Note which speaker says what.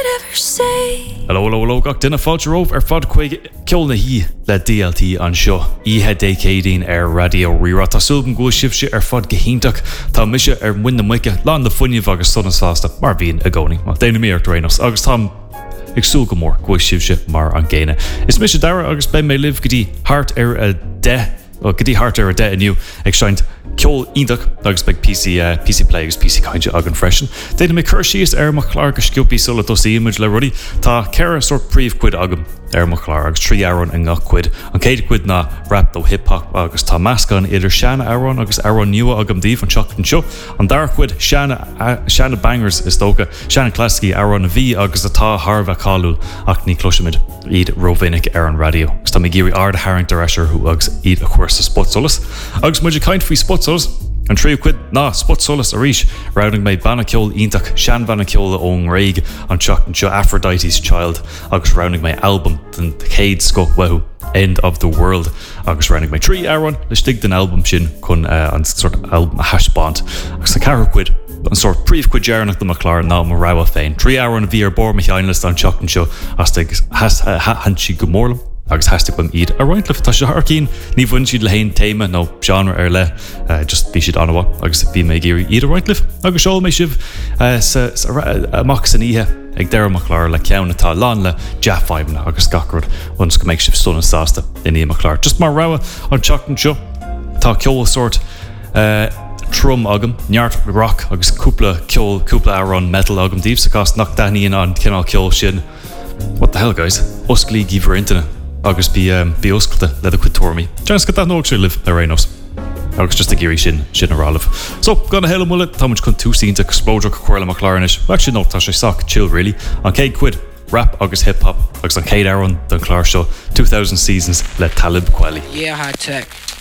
Speaker 1: ever say.
Speaker 2: Hello, gach duna fáilteróh fad chuig ceolna hí le DLT an seo. Ihe décédín radio rira tá súban go sibse fad gohíntaach tá mise muine muice lá na funineh agus sunnasásta mar bhíon a gcónaí. Má déanana míart rénos agus tá ag súl go mór go sibse mar an ggéine. Is mise dara agus ben mé libh gotí hart a de gotí hart a de aniu ag seint ceol índach agus beag PC Play agus PC Kainte agan freisin. Déanana mé chur síos mar chláir go sciúpaí sulla tosí image le rudí tá ceara sort príomh cuid agam mar chláir agus 3 áran in ngach cuid. An céad cuid na rap ó hip-hop agus tá meascán idir seanna áran agus áran nua agam díomh an seachtain seo. An dar cuid seanna bangers is tóga seanna clásicí áran a bhí agus atá Harbh cáúil ach ní cloisiid iad rovinnic an radio. Gus tá mé géirí ard haing de reisir chu agus iad a chuir sa spotsolas. Agus muidir caint faoi spotsolas an tríú cuid ná spotsolas a ríis rounding méid banna ceol ítach sean banna ceola ón réig an seachtain seo Aphrodite's Child agus rounding my album den céad sco wehu End of the World agus rounding my 3 áran le stig den album sin chun an sort of album a hashband agus a carú cuid an sort príomh cuid dearnach do McLaren ná mar raibh féin 3 áran a bhí bor mechainlist an seachtain seo as han si go mórlam agus hastig bum iad a roiintlih tá se harcín ní bhain siad le haon téime nó genre le just bhí siad anha agus bhí mé géirí iad a roiintlih agus seol mé sibh amach san ihe ag deir McLaren le ceanna tá lán le Jaffhaimna agus gacarad ons go méid sibh stunna sásta in í McLaren just mar raibh an seachtain seo tá ceol sort trum agam, neart rock agus cúpla áran metal agam díobh sa cast nach daíon an cinál ceol sin. What the hell guys? Osclí gíomhar intana agus bí oscailte le a chuid tuairmí. Teannas go nóg sé libh le rénos. Agus just a géirí sin a rálah. So, gan heile mula, tá muid chun túsínta explóideach chuirla McLarenis. Actually, no, tá sé sac chill really. An céad cuid rap agus hip-hop agus an céad áran don chláir seo 2000 Seasons le Talib Kweli.
Speaker 3: Yeah, high tech.